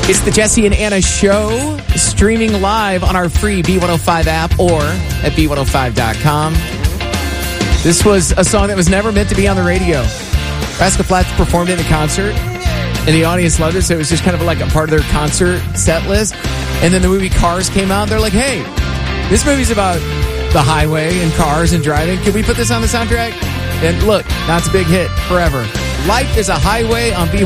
It's the Jesse and Anna Show, streaming live on our free B105 app or at B105.com. This was a song that was never meant to be on the radio. Rascal Flatts performed it in a concert, and the audience loved it, so it was just kind of like a part of their concert set list. And then the movie Cars came out. They're like, hey, this movie's about the highway and cars and driving. Can we put this on the soundtrack? And look, now it's a big hit forever. Life is a Highway on B105.